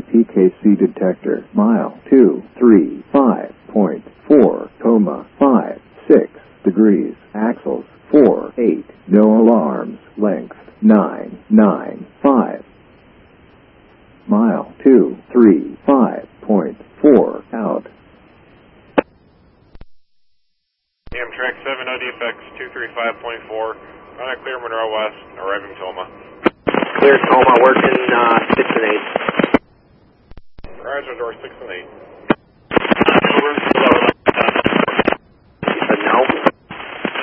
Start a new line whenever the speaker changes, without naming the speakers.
TKC detector, mile 235.4, 56 degrees, axles 48, no alarms, length 995. Mile 235.4, out.
Amtrak 7, no defects, 235.4, on a clear Monroe West, arriving Toma.
Clear Toma, working 6 and 8.
Garage door 6 and 8.
Over.